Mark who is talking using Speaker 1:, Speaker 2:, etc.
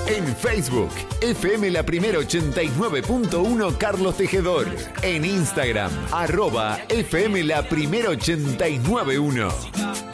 Speaker 1: En Facebook, FM La Primera 89.1 Carlos Tejedor. En Instagram, @FM La Primera 89.1.